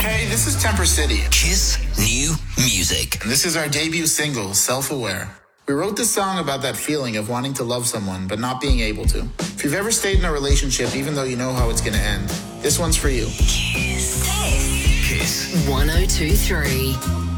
Hey, this is Temper City. Kiss New Music. And this is our debut single, Self-Aware. We wrote this song about that feeling of wanting to love someone but not being able to. If you've ever stayed in a relationship even though you know how it's going to end, this one's for you. Kiss. Kiss. 102.3